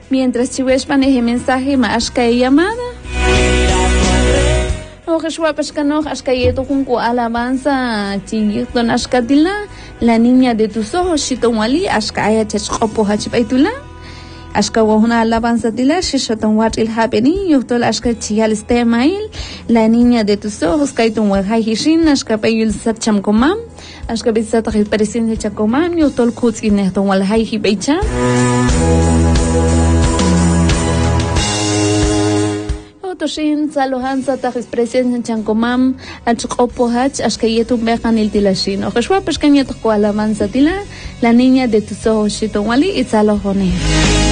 Mientras chiwesh maneje mensaje ma ashka llamada. Ojeshwapashkano ashkayeto kunku alabanza chiyikton ashkatila. La niña de tus ojos shitonwali ashka ayachachqopo hachipaitula. Ashka wahuna alabanza tila shishoton watil hapeni yuhtol ashka chiyal stemail. La niña de tus ojos kaiton wahahishin ashka payul satchamkomam. Ashka bisata presidente chakomam yuhtol kutsinehton walhaihi beicha. Toshin salohan sa takis presidente chankomam achqopo hach ashkayetum beqan il tilashin. Okhshwa pashkanyeto ko alabanza tila la niña de tus ojos shitonwali itsalohone.